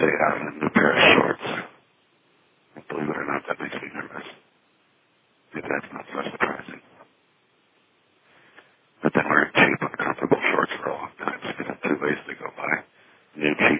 day out in a new pair of shorts. Believe it or not, that makes me nervous. Maybe that's not so surprising. But then wearing cheap, uncomfortable shorts for a long time. So there's 2 ways to go by. New cheap